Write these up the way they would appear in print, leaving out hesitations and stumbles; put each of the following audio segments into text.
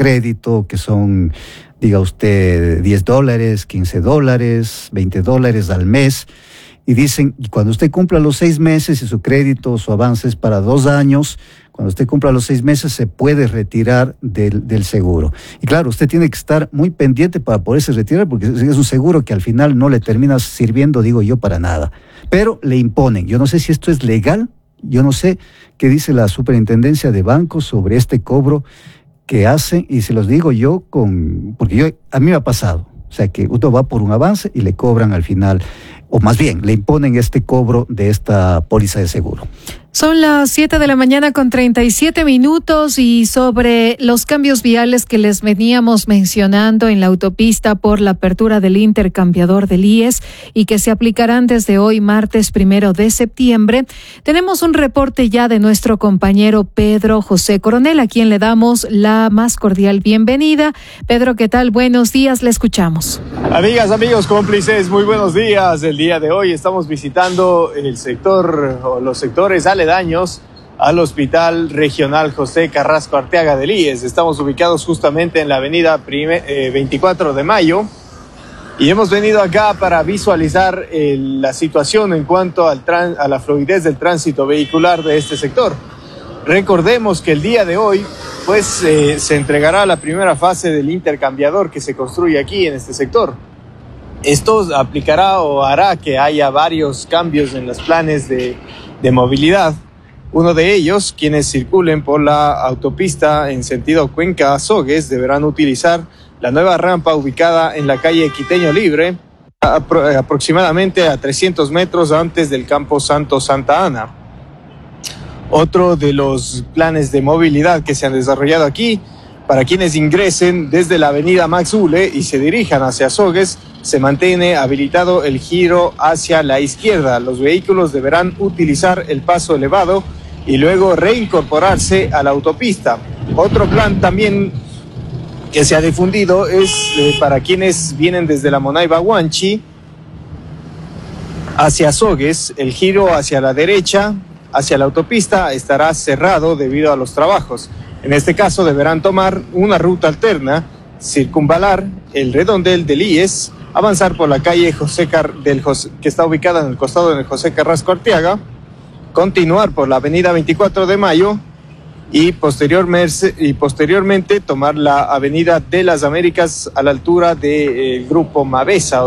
crédito, que son, diga usted, $10, $15, $20 al mes. Y dicen, y cuando usted cumpla los 6 meses y su crédito, su avance es para 2 años, cuando usted cumpla los 6 meses se puede retirar del seguro. Y claro, usted tiene que estar muy pendiente para poderse retirar, porque es un seguro que al final no le termina sirviendo, digo yo, para nada. Pero le imponen. Yo no sé si esto es legal, yo no sé qué dice la Superintendencia de Bancos sobre este cobro que hacen, y se los digo yo porque a mí me ha pasado. O sea, que uno va por un avance y le cobran al final, o más bien, le imponen este cobro de esta póliza de seguro. Son las 7:37 a.m. y sobre los cambios viales que les veníamos mencionando en la autopista por la apertura del intercambiador del IES y que se aplicarán desde hoy, martes 1 de septiembre, tenemos un reporte ya de nuestro compañero Pedro José Coronel, a quien le damos la más cordial bienvenida. Pedro, ¿qué tal? Buenos días, le escuchamos. Amigas, amigos, cómplices, muy buenos días. El día de hoy estamos visitando el sector o los sectores aledaños al Hospital Regional José Carrasco Arteaga del IES. Estamos ubicados justamente en la avenida 24 de Mayo y hemos venido acá para visualizar la situación en cuanto a la fluidez del tránsito vehicular de este sector. Recordemos que el día de hoy se entregará la primera fase del intercambiador que se construye aquí en este sector. Esto aplicará o hará que haya varios cambios en los planes de movilidad. Uno de ellos, quienes circulen por la autopista en sentido Cuenca-Azogues, deberán utilizar la nueva rampa ubicada en la calle Quiteño Libre, aproximadamente a 300 metros antes del Campo Santo Santa Ana. Otro de los planes de movilidad que se han desarrollado aquí, para quienes ingresen desde la avenida Max Ule y se dirijan hacia Azogues, se mantiene habilitado el giro hacia la izquierda. Los vehículos deberán utilizar el paso elevado y luego reincorporarse a la autopista. Otro plan también que se ha difundido es para quienes vienen desde la Monaiba Huanchi hacia Azogues, el giro hacia la derecha, hacia la autopista, estará cerrado debido a los trabajos. En este caso deberán tomar una ruta alterna, circunvalar el redondel del IES, avanzar por la calle que está ubicada en el costado del José Carrasco Arteaga, continuar por la avenida 24 de Mayo y posteriormente tomar la avenida de las Américas a la altura del grupo Mavesa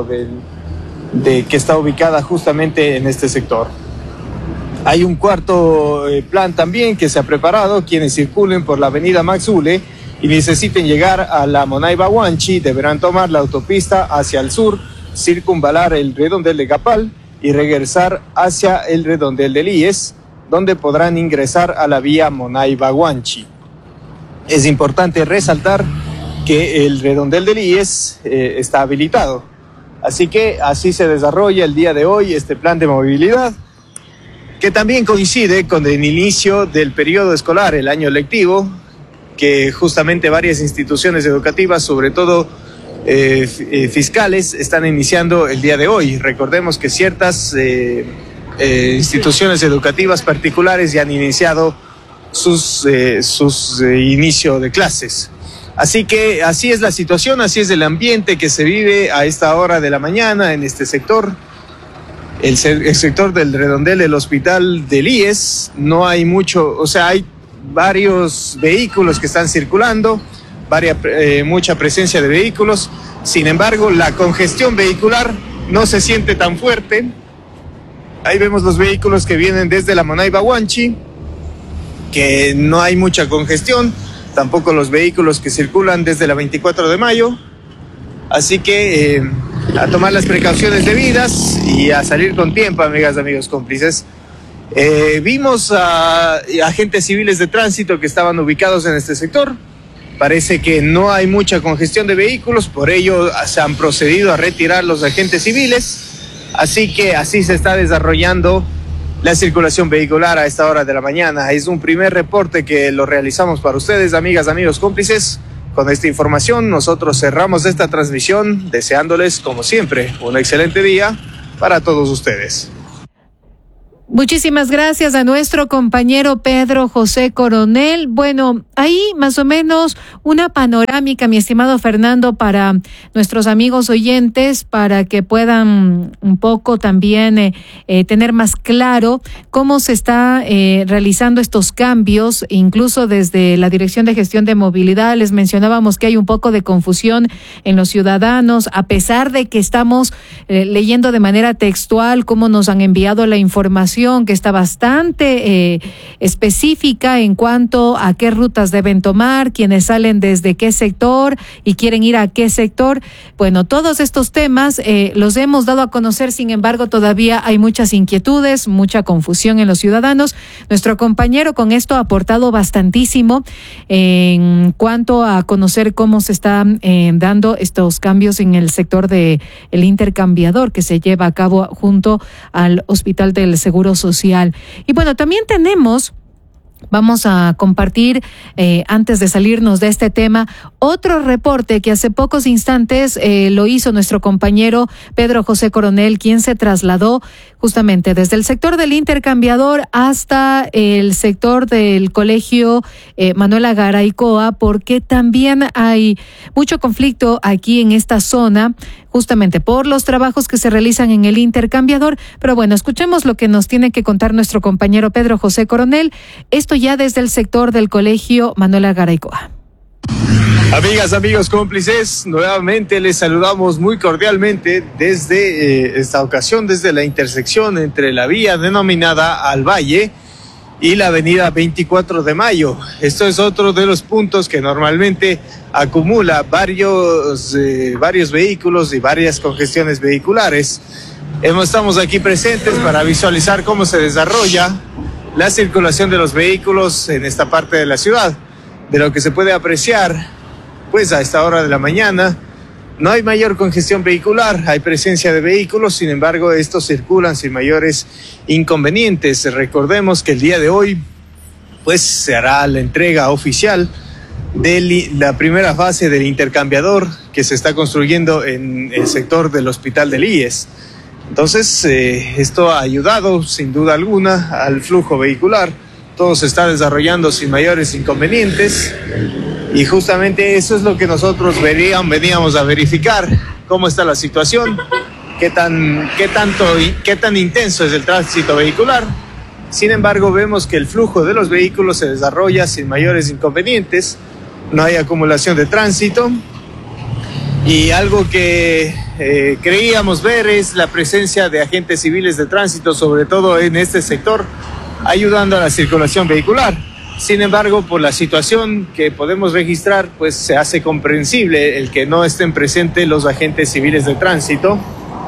que está ubicada justamente en este sector. Hay un cuarto plan también que se ha preparado. Quienes circulen por la avenida Max Ule y necesiten llegar a la Monaiba Huanchi deberán tomar la autopista hacia el sur, circunvalar el redondel de Gapal y regresar hacia el redondel del IES, donde podrán ingresar a la vía Monaiba Huanchi. Es importante resaltar que el redondel del IES está habilitado. Así que así se desarrolla el día de hoy este plan de movilidad, que también coincide con el inicio del periodo escolar, el año lectivo, que justamente varias instituciones educativas, sobre todo fiscales, están iniciando el día de hoy. Recordemos que ciertas instituciones educativas particulares ya han iniciado sus inicio de clases. Así que así es la situación, así es el ambiente que se vive a esta hora de la mañana en este sector. El sector del redondel del hospital del IES, no hay mucho, o sea, hay varios vehículos que están circulando, mucha presencia de vehículos. Sin embargo, la congestión vehicular no se siente tan fuerte. Ahí vemos los vehículos que vienen desde la Monaiba Huanchi, que no hay mucha congestión, tampoco los vehículos que circulan desde la 24 de Mayo. Así que a tomar las precauciones debidas y a salir con tiempo, amigas, amigos, cómplices. Vimos a agentes civiles de tránsito que estaban ubicados en este sector. Parece que no hay mucha congestión de vehículos, por ello se han procedido a retirar los agentes civiles. Así que así se está desarrollando la circulación vehicular a esta hora de la mañana. Es un primer reporte que lo realizamos para ustedes, amigas, amigos, cómplices. Con esta información nosotros cerramos esta transmisión deseándoles, como siempre, un excelente día para todos ustedes. Muchísimas gracias a nuestro compañero Pedro José Coronel. Bueno, ahí más o menos una panorámica, mi estimado Fernando, para nuestros amigos oyentes, para que puedan un poco también tener más claro cómo se está realizando estos cambios, incluso desde la Dirección de Gestión de Movilidad. Les mencionábamos que hay un poco de confusión en los ciudadanos, a pesar de que estamos leyendo de manera textual cómo nos han enviado la información, que está bastante específica en cuanto a qué rutas deben tomar, quienes salen desde qué sector y quieren ir a qué sector. Bueno, todos estos temas los hemos dado a conocer, sin embargo, todavía hay muchas inquietudes, mucha confusión en los ciudadanos. Nuestro compañero con esto ha aportado bastantísimo en cuanto a conocer cómo se están dando estos cambios en el sector de el intercambiador que se lleva a cabo junto al Hospital del Seguro Social. Y bueno, también vamos a compartir, antes de salirnos de este tema, otro reporte que hace pocos instantes lo hizo nuestro compañero Pedro José Coronel, quien se trasladó justamente desde el sector del intercambiador hasta el sector del colegio Manuela Garaycoa, porque también hay mucho conflicto aquí en esta zona, justamente por los trabajos que se realizan en el intercambiador. Pero bueno, escuchemos lo que nos tiene que contar nuestro compañero Pedro José Coronel, esto ya desde el sector del colegio Manuela Garaycoa. Amigas, amigos cómplices, nuevamente les saludamos muy cordialmente desde esta ocasión, desde la intersección entre la vía denominada Al Valle y la avenida 24 de Mayo. Esto es otro de los puntos que normalmente acumula varios vehículos y varias congestiones vehiculares. Estamos aquí presentes para visualizar cómo se desarrolla la circulación de los vehículos en esta parte de la ciudad. De lo que se puede apreciar, pues a esta hora de la mañana no hay mayor congestión vehicular, hay presencia de vehículos, sin embargo estos circulan sin mayores inconvenientes. Recordemos que el día de hoy pues se hará la entrega oficial de la primera fase del intercambiador que se está construyendo en el sector del Hospital del IES. Entonces esto ha ayudado sin duda alguna al flujo vehicular. Todo se está desarrollando sin mayores inconvenientes y justamente eso es lo que nosotros veníamos a verificar, cómo está la situación, qué tan intenso es el tránsito vehicular. Sin embargo, vemos que el flujo de los vehículos se desarrolla sin mayores inconvenientes, no hay acumulación de tránsito y algo que creíamos ver es la presencia de agentes civiles de tránsito, sobre todo en este sector, ayudando a la circulación vehicular. Sin embargo, por la situación que podemos registrar, pues se hace comprensible el que no estén presentes los agentes civiles de tránsito.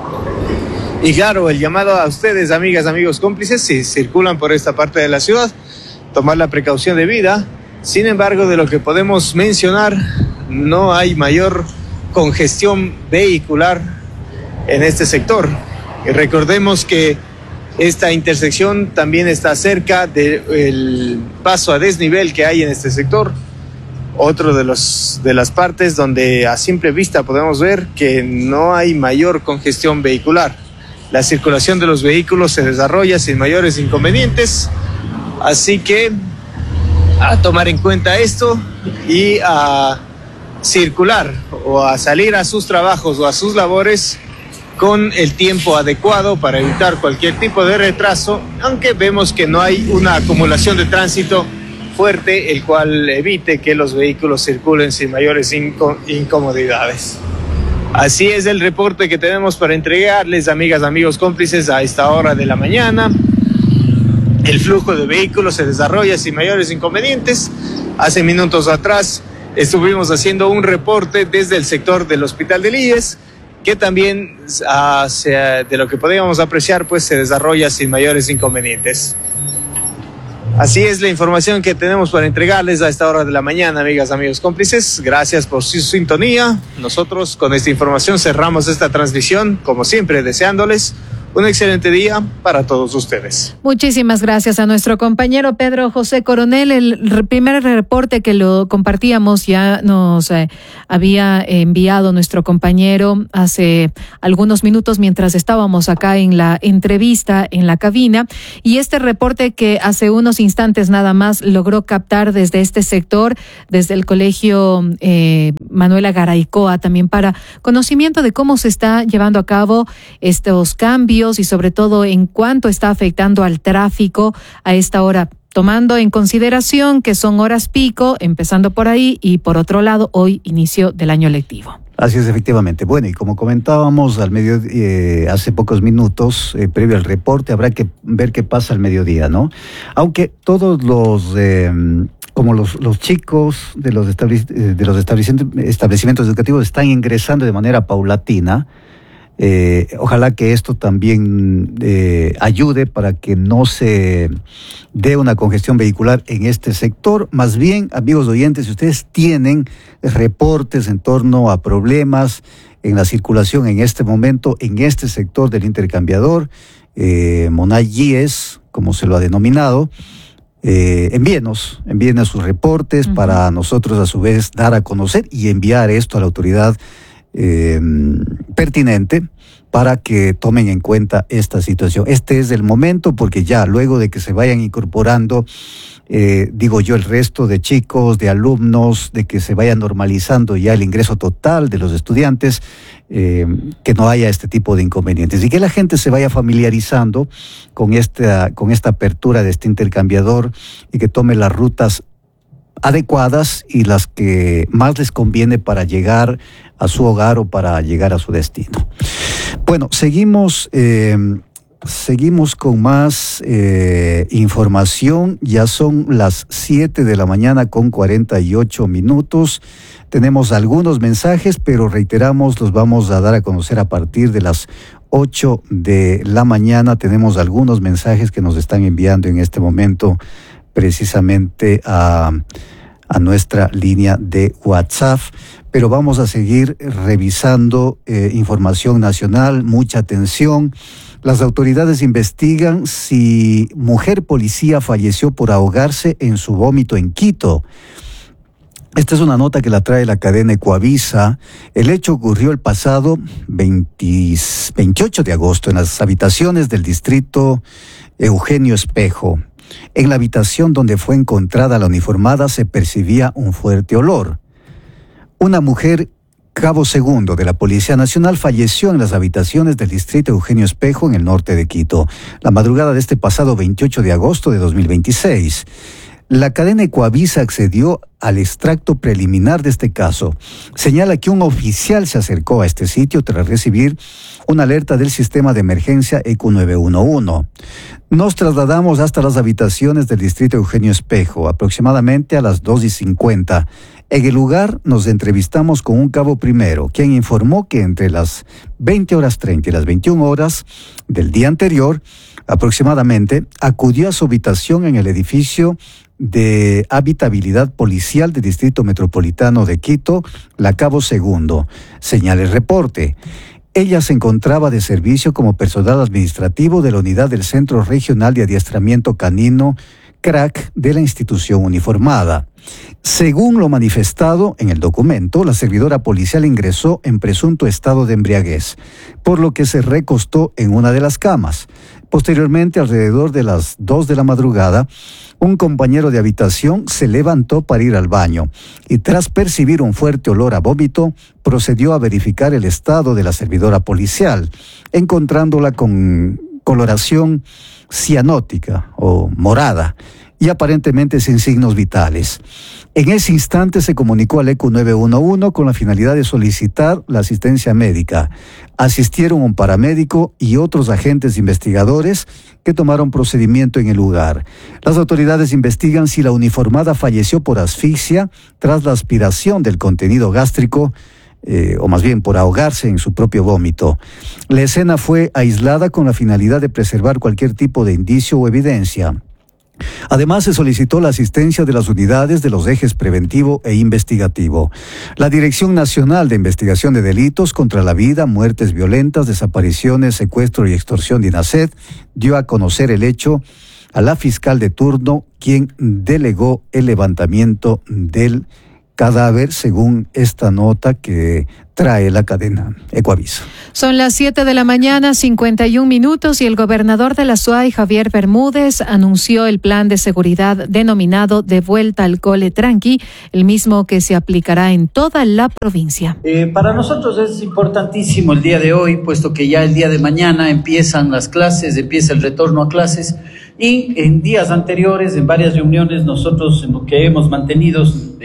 Y claro, el llamado a ustedes, amigas, amigos cómplices, si circulan por esta parte de la ciudad, tomar la precaución debida. Sin embargo, de lo que podemos mencionar, no hay mayor congestión vehicular en este sector. Y recordemos que esta intersección también está cerca del paso a desnivel que hay en este sector. Otro de las partes donde a simple vista podemos ver que no hay mayor congestión vehicular. La circulación de los vehículos se desarrolla sin mayores inconvenientes. Así que a tomar en cuenta esto y a circular o a salir a sus trabajos o a sus labores con el tiempo adecuado para evitar cualquier tipo de retraso, aunque vemos que no hay una acumulación de tránsito fuerte, el cual evite que los vehículos circulen sin mayores incomodidades. Así es el reporte que tenemos para entregarles, amigas, amigos cómplices, a esta hora de la mañana. El flujo de vehículos se desarrolla sin mayores inconvenientes. Hace minutos atrás estuvimos haciendo un reporte desde el sector del Hospital del IES, que también, de lo que podíamos apreciar, pues se desarrolla sin mayores inconvenientes. Así es la información que tenemos para entregarles a esta hora de la mañana, amigas, amigos cómplices. Gracias por su sintonía. Nosotros con esta información cerramos esta transmisión, como siempre, deseándoles Un excelente día para todos ustedes. Muchísimas gracias a nuestro compañero Pedro José Coronel. El primer reporte que lo compartíamos ya nos había enviado nuestro compañero hace algunos minutos mientras estábamos acá en la entrevista en la cabina. Y este reporte que hace unos instantes nada más logró captar desde este sector, desde el colegio Manuela Garaycoa, también para conocimiento de cómo se está llevando a cabo estos cambios y sobre todo en cuánto está afectando al tráfico a esta hora, tomando en consideración que son horas pico, empezando por ahí, y por otro lado, hoy inicio del año lectivo. Así es, efectivamente. Bueno, y como comentábamos al hace pocos minutos, previo al reporte, habrá que ver qué pasa al mediodía, ¿no? Aunque todos como los chicos de los establecimientos educativos están ingresando de manera paulatina, ojalá que esto también ayude para que no se dé una congestión vehicular en este sector. Más bien, amigos oyentes, si ustedes tienen reportes en torno a problemas en la circulación en este momento, en este sector del intercambiador, Monay-Gies, como se lo ha denominado, envíenos sus reportes para nosotros a su vez dar a conocer y enviar esto a la autoridad pertinente para que tomen en cuenta esta situación. Este es el momento, porque ya luego de que se vayan incorporando, el resto de chicos, de alumnos, de que se vaya normalizando ya el ingreso total de los estudiantes, que no haya este tipo de inconvenientes y que la gente se vaya familiarizando con esta apertura de este intercambiador y que tome las rutas adecuadas y las que más les conviene para llegar a su hogar o para llegar a su destino. Bueno, seguimos con más información. Ya son las 7 de la mañana con 48 minutos. Tenemos algunos mensajes, pero reiteramos, los vamos a dar a conocer a partir de las 8 de la mañana. Tenemos algunos mensajes que nos están enviando en este momento precisamente a nuestra línea de WhatsApp, pero vamos a seguir revisando información nacional. Mucha atención. Las autoridades investigan si mujer policía falleció por ahogarse en su vómito en Quito. Esta es una nota que la trae la cadena Ecuavisa. El hecho ocurrió el pasado 28 de agosto en las habitaciones del distrito Eugenio Espejo. En la habitación donde fue encontrada la uniformada se percibía un fuerte olor. Una mujer, cabo segundo de la Policía Nacional, falleció en las habitaciones del distrito Eugenio Espejo en el norte de Quito, la madrugada de este pasado 28 de agosto de 2026. La cadena Ecuavisa accedió al extracto preliminar de este caso. Señala que un oficial se acercó a este sitio tras recibir una alerta del sistema de emergencia ECU 911. Nos trasladamos hasta las habitaciones del distrito Eugenio Espejo, aproximadamente a las 2:50. En el lugar nos entrevistamos con un cabo primero, quien informó que entre las 20:30 y las 21 del día anterior, aproximadamente, acudió a su habitación en el edificio de habitabilidad policial del Distrito Metropolitano de Quito, la Cabo Segundo. Señala el reporte. Ella se encontraba de servicio como personal administrativo de la unidad del Centro Regional de Adiestramiento Canino CRAC de la institución uniformada. Según lo manifestado en el documento, la servidora policial ingresó en presunto estado de embriaguez, por lo que se recostó en una de las camas. Posteriormente, alrededor de las 2 de la madrugada, un compañero de habitación se levantó para ir al baño y tras percibir un fuerte olor a vómito, procedió a verificar el estado de la servidora policial, encontrándola con coloración cianótica o morada y aparentemente sin signos vitales. En ese instante se comunicó al ECU 911 con la finalidad de solicitar la asistencia médica. Asistieron un paramédico y otros agentes investigadores que tomaron procedimiento en el lugar. Las autoridades investigan si la uniformada falleció por asfixia tras la aspiración del contenido gástrico, o más bien por ahogarse en su propio vómito. La escena fue aislada con la finalidad de preservar cualquier tipo de indicio o evidencia. Además, se solicitó la asistencia de las unidades de los ejes preventivo e investigativo. La Dirección Nacional de Investigación de Delitos contra la Vida, Muertes Violentas, Desapariciones, Secuestro y Extorsión de INASED dio a conocer el hecho a la fiscal de turno, quien delegó el levantamiento del cadáver, según esta nota que trae la cadena Ecoaviso. Son las 7 de la mañana, 51 minutos, y el gobernador de la SUAY, Javier Bermúdez, anunció el plan de seguridad denominado De Vuelta al Cole Tranqui, el mismo que se aplicará en toda la provincia. Para nosotros es importantísimo el día de hoy, puesto que ya el día de mañana empiezan las clases, empieza el retorno a clases, y en días anteriores, en varias reuniones, nosotros en lo que hemos mantenido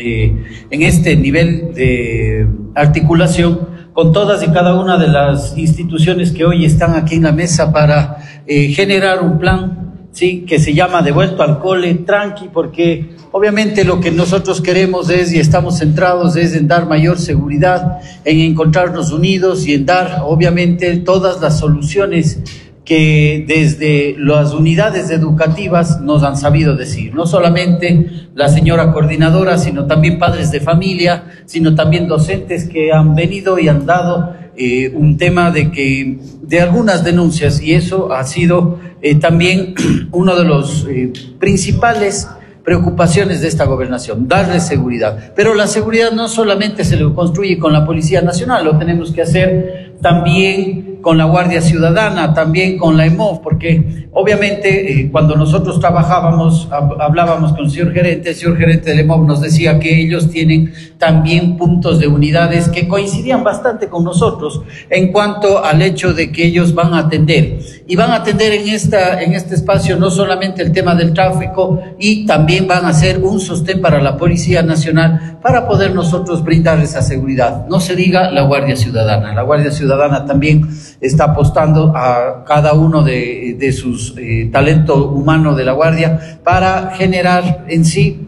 en este nivel de articulación con todas y cada una de las instituciones que hoy están aquí en la mesa para generar un plan, ¿sí?, que se llama De Vuelta al Cole Tranqui, porque obviamente lo que nosotros queremos es, y estamos centrados, es en dar mayor seguridad, en encontrarnos unidos y en dar obviamente todas las soluciones que desde las unidades educativas nos han sabido decir, no solamente la señora coordinadora, sino también padres de familia, sino también docentes que han venido y han dado un tema de algunas denuncias, y eso ha sido también uno de los principales preocupaciones de esta gobernación, darle seguridad. Pero la seguridad no solamente se lo construye con la Policía Nacional, lo tenemos que hacer también con la Guardia Ciudadana, también con la EMOV, porque obviamente cuando nosotros trabajábamos, hablábamos con el señor gerente del EMOV nos decía que ellos tienen también puntos de unidades que coincidían bastante con nosotros en cuanto al hecho de que ellos van a atender, y van a atender en este espacio no solamente el tema del tráfico, y también van a ser un sostén para la Policía Nacional para poder nosotros brindar esa seguridad. No se diga la Guardia Ciudadana. La Guardia Ciudadana también está apostando a cada uno de sus talento humano de la Guardia para generar en sí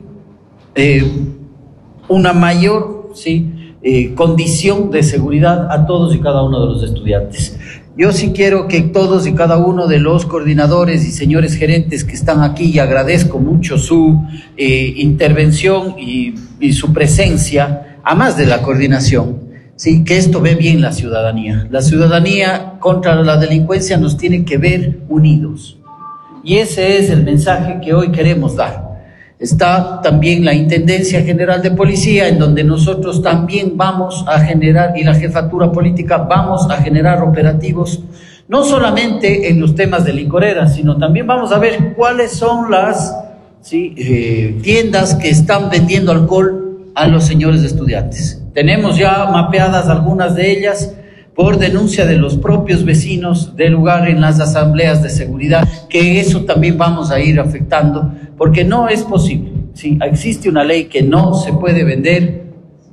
una mayor condición de seguridad a todos y cada uno de los estudiantes. Yo sí quiero que todos y cada uno de los coordinadores y señores gerentes que están aquí, y agradezco mucho su intervención y su presencia, a más de la coordinación, sí, que esto ve bien la ciudadanía. La ciudadanía contra la delincuencia nos tiene que ver unidos. Y ese es el mensaje que hoy queremos dar. Está también la Intendencia General de Policía, en donde nosotros también vamos a generar, y la Jefatura Política vamos a generar operativos, no solamente en los temas de licoreras, sino también vamos a ver cuáles son las tiendas que están vendiendo alcohol a los señores estudiantes. Tenemos ya mapeadas algunas de ellas por denuncia de los propios vecinos del lugar en las asambleas de seguridad, que eso también vamos a ir afectando, porque no es posible. Sí, existe una ley que no se puede vender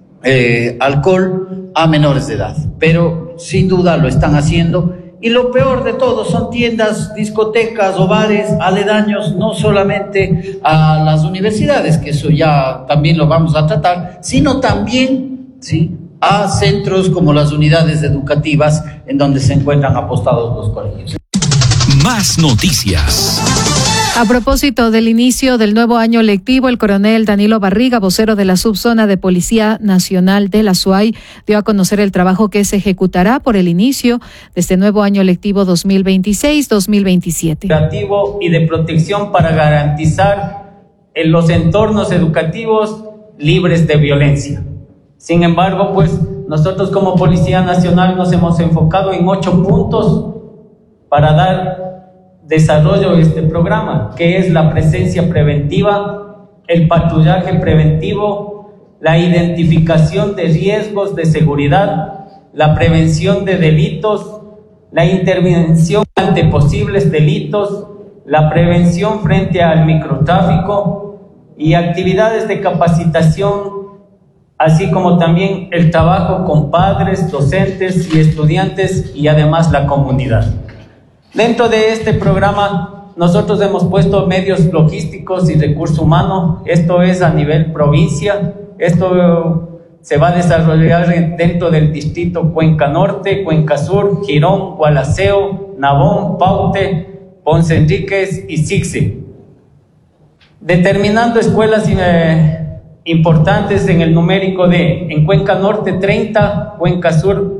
alcohol a menores de edad, pero sin duda lo están haciendo. Y lo peor de todo son tiendas, discotecas o bares aledaños, no solamente a las universidades, que eso ya también lo vamos a tratar, sino también, ¿sí?, a centros como las unidades educativas en donde se encuentran apostados los colegios. Más noticias. A propósito del inicio del nuevo año lectivo, el coronel Danilo Barriga, vocero de la subzona de Policía Nacional de la SUAY, dio a conocer el trabajo que se ejecutará por el inicio de este nuevo año lectivo 2026-2027. Educativo y de protección para garantizar en los entornos educativos libres de violencia. Sin embargo, pues nosotros como Policía Nacional nos hemos enfocado en 8 puntos para dar desarrollo a este programa, que es la presencia preventiva, el patrullaje preventivo, la identificación de riesgos de seguridad, la prevención de delitos, la intervención ante posibles delitos, la prevención frente al microtráfico y actividades de capacitación, así como también el trabajo con padres, docentes y estudiantes, y además la comunidad. Dentro de este programa nosotros hemos puesto medios logísticos y recurso humano. Esto es a nivel provincia. Esto se va a desarrollar dentro del distrito Cuenca Norte, Cuenca Sur, Girón, Gualaceo, Nabón, Paute, Ponce Enríquez y Sixe. determinando escuelas importantes en el numérico de en Cuenca Norte 30, Cuenca Sur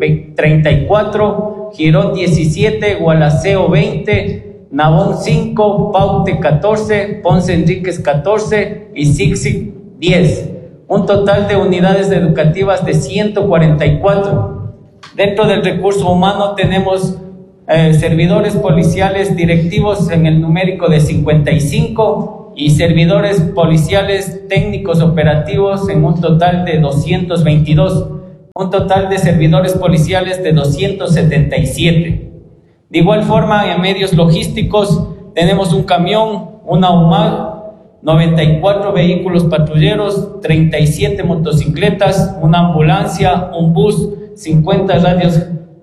34, Girón 17, Gualaceo 20, Nabón 5, Paute 14, Ponce Enríquez 14 y Sixic 10. Un total de unidades educativas de 144. Dentro del recurso humano tenemos servidores policiales directivos en el numérico de 55 y servidores policiales técnicos operativos en un total de 222. Un total de servidores policiales de 277. De igual forma, en medios logísticos tenemos un camión, una UMAG, 94 vehículos patrulleros, 37 motocicletas, una ambulancia, un bus, 50 radios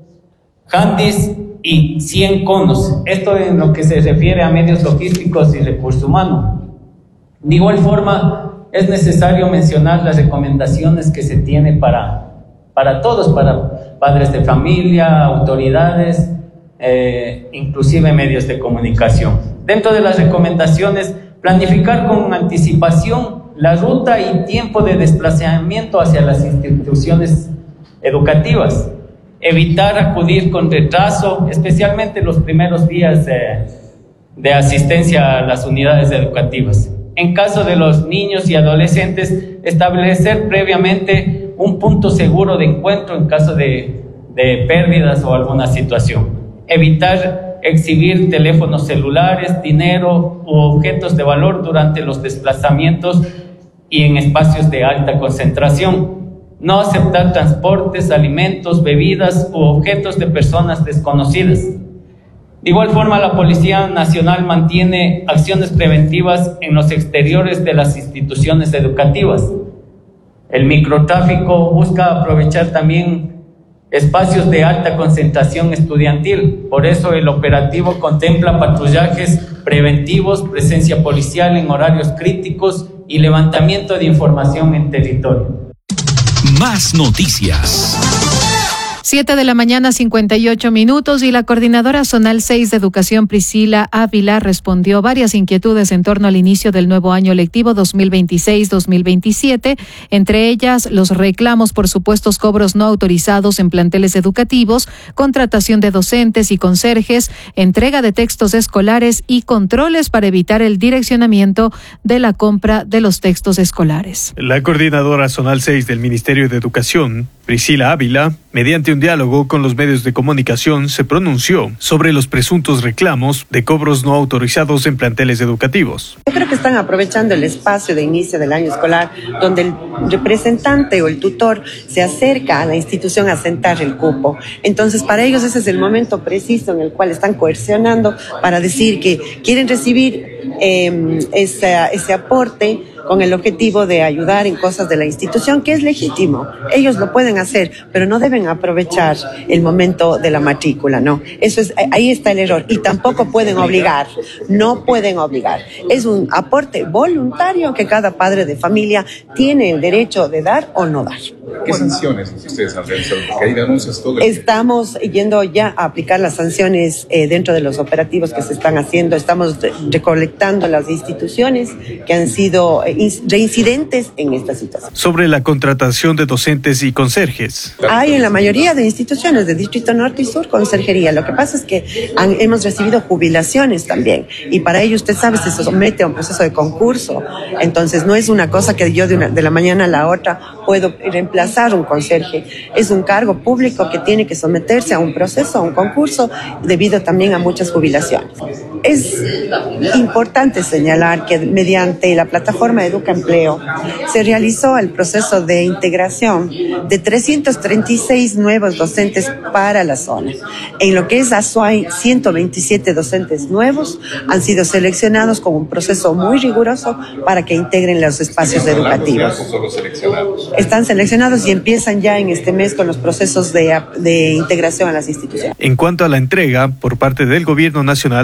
handys y 100 conos. Esto en lo que se refiere a medios logísticos y recurso humano. De igual forma, es necesario mencionar las recomendaciones que se tiene para todos, para padres de familia, autoridades, inclusive medios de comunicación. Dentro de las recomendaciones, planificar con anticipación la ruta y tiempo de desplazamiento hacia las instituciones educativas. Evitar acudir con retraso, especialmente los primeros días de asistencia a las unidades educativas. En caso de los niños y adolescentes, establecer previamente un punto seguro de encuentro en caso de pérdidas o alguna situación. Evitar exhibir teléfonos celulares, dinero u objetos de valor durante los desplazamientos y en espacios de alta concentración. No aceptar transportes, alimentos, bebidas u objetos de personas desconocidas. De igual forma, la Policía Nacional mantiene acciones preventivas en los exteriores de las instituciones educativas. El microtráfico busca aprovechar también espacios de alta concentración estudiantil. Por eso el operativo contempla patrullajes preventivos, presencia policial en horarios críticos y levantamiento de información en territorio. Más noticias. 7:58 a.m. y la Coordinadora Zonal 6 de Educación, Priscila Ávila, respondió varias inquietudes en torno al inicio del nuevo año lectivo 2026-2027, entre ellas los reclamos por supuestos cobros no autorizados en planteles educativos, contratación de docentes y conserjes, entrega de textos escolares y controles para evitar el direccionamiento de la compra de los textos escolares. La Coordinadora Zonal 6 del Ministerio de Educación, Priscila Ávila, mediante un diálogo con los medios de comunicación, se pronunció sobre los presuntos reclamos de cobros no autorizados en planteles educativos. Yo creo que están aprovechando el espacio de inicio del año escolar, donde el representante o el tutor se acerca a la institución a sentar el cupo. Entonces, para ellos ese es el momento preciso en el cual están coercionando para decir que quieren recibir ese aporte con el objetivo de ayudar en cosas de la institución, que es legítimo. Ellos lo pueden hacer, pero no deben aprovechar el momento de la matrícula, ¿no? Ahí está el error. Y tampoco pueden obligar, no pueden obligar. Es un aporte voluntario que cada padre de familia tiene el derecho de dar o no dar. ¿Qué sanciones ustedes han realizado? Porque hay denuncias todo el tiempo. Estamos yendo ya a aplicar las sanciones dentro de los operativos que se están haciendo. Estamos recolectando las instituciones que han sido reincidentes en esta situación. Sobre la contratación de docentes y conserjes. Hay en la mayoría de instituciones de Distrito Norte y Sur conserjería. Lo que pasa es que hemos recibido jubilaciones también, y para ello, usted sabe, se somete a un proceso de concurso. Entonces no es una cosa que yo de la mañana a la otra puedo reemplazar un conserje. Es un cargo público que tiene que someterse a un proceso, a un concurso, debido también a muchas jubilaciones. Es importante señalar que mediante la plataforma Educa Empleo se realizó el proceso de integración de 336 nuevos docentes para la zona. En lo que es Azuay, 127 docentes nuevos han sido seleccionados con un proceso muy riguroso para que integren los espacios educativos. Están seleccionados y empiezan ya en este mes con los procesos de integración a las instituciones. En cuanto a la entrega por parte del Gobierno Nacional de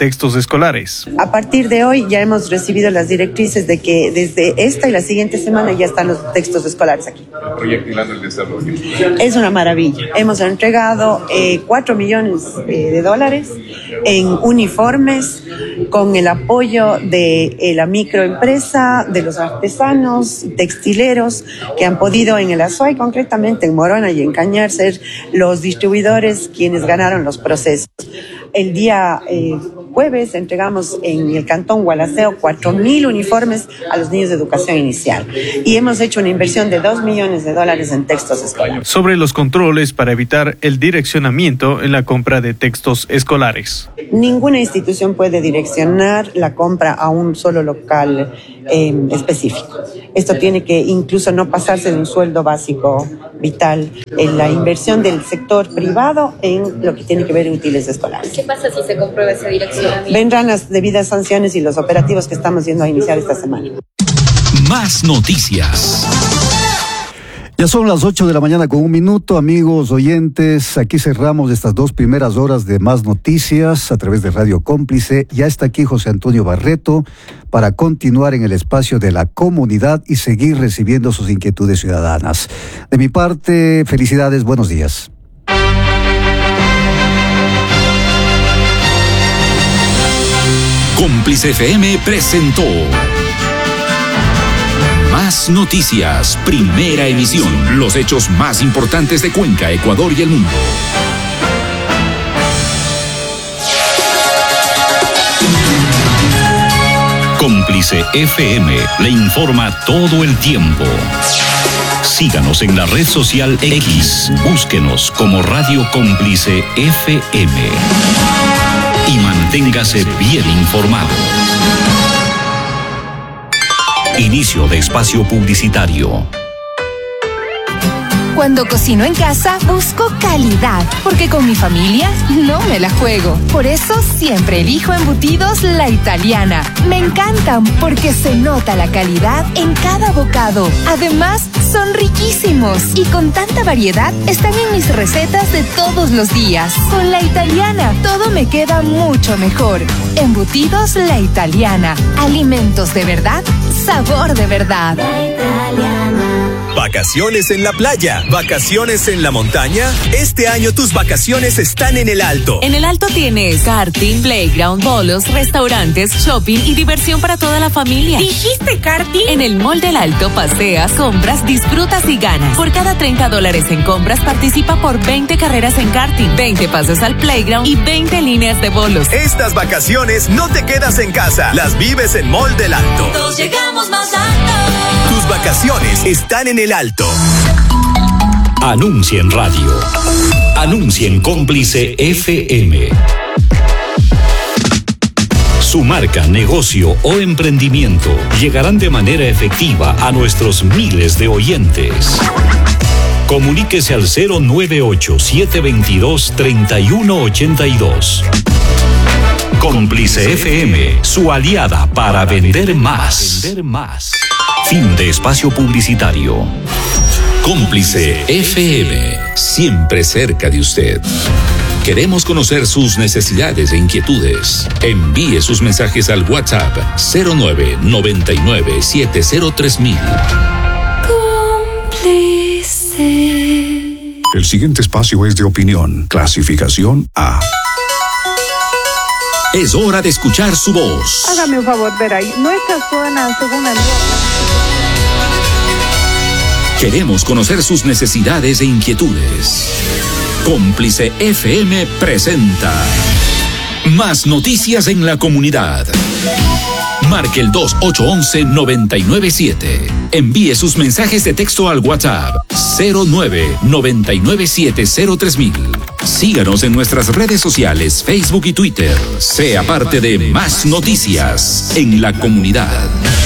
textos escolares. A partir de hoy ya hemos recibido las directrices de que desde esta y la siguiente semana ya están los textos escolares aquí. El proyecto y el desarrollo. Es una maravilla. Hemos entregado 4 millones de dólares en uniformes con el apoyo de la microempresa, de los artesanos, textileros que han podido en el Azuay, concretamente en Morona y en Cañar, ser los distribuidores quienes ganaron los procesos. El día jueves entregamos en el Cantón Gualaceo 4,000 uniformes a los niños de educación inicial y hemos hecho una inversión de $2 millones en textos escolares. Sobre los controles para evitar el direccionamiento en la compra de textos escolares. Ninguna institución puede direccionar la compra a un solo local específico. Esto tiene que incluso no pasarse de un sueldo básico vital en la inversión del sector privado en lo que tiene que ver en útiles escolares. ¿Qué pasa si se comprueba ese direccionamiento? Vendrán las debidas sanciones y los operativos que estamos yendo a iniciar esta semana. Más noticias. Ya son las 8 de la mañana con 1 minuto, amigos oyentes. Aquí cerramos estas 2 primeras horas de Más Noticias a través de Radio Cómplice. Ya está aquí José Antonio Barreto para continuar en el espacio de la comunidad y seguir recibiendo sus inquietudes ciudadanas. De mi parte, felicidades, buenos días. Cómplice FM presentó Más Noticias, primera emisión. Los hechos más importantes de Cuenca, Ecuador y el mundo. Cómplice FM le informa todo el tiempo. Síganos en la red social X. Búsquenos como Radio Cómplice FM. Y manténgase bien informado. Inicio de espacio publicitario. Cuando cocino en casa, busco calidad, porque con mi familia no me la juego. Por eso siempre elijo Embutidos La Italiana. Me encantan porque se nota la calidad en cada bocado. Además, son riquísimos y con tanta variedad están en mis recetas de todos los días. Con La Italiana, todo me queda mucho mejor. Embutidos La Italiana. Alimentos de verdad, sabor de verdad. La Italiana. ¿Vacaciones en la playa? ¿Vacaciones en la montaña? Este año tus vacaciones están en El Alto. En El Alto tienes karting, playground, bolos, restaurantes, shopping y diversión para toda la familia. ¿Dijiste karting? En el Mall del Alto paseas, compras, disfrutas y ganas. Por cada $30 en compras participa por 20 carreras en karting, 20 pasos al playground y 20 líneas de bolos. Estas vacaciones no te quedas en casa, las vives en Mall del Alto. Todos llegamos más alto. Tus vacaciones están en El Alto. Anuncia en radio. Anuncia en Cómplice FM. Su marca, negocio o emprendimiento llegarán de manera efectiva a nuestros miles de oyentes. Comuníquese al 098-722-3182. Cómplice FM, su aliada para vender más. Fin de espacio publicitario. Cómplice FM, siempre cerca de usted. Queremos conocer sus necesidades e inquietudes. Envíe sus mensajes al WhatsApp 0999703000. Cómplice. El siguiente espacio es de opinión. Clasificación A. Es hora de escuchar su voz. Hágame un favor, ver ahí. Nuestra zona, según el... Queremos conocer sus necesidades e inquietudes. Cómplice FM presenta Más Noticias en la Comunidad. Marque el 2811-997. Envíe sus mensajes de texto al WhatsApp 0999703000. Síganos en nuestras redes sociales, Facebook y Twitter. Sea parte de Más Noticias en la Comunidad.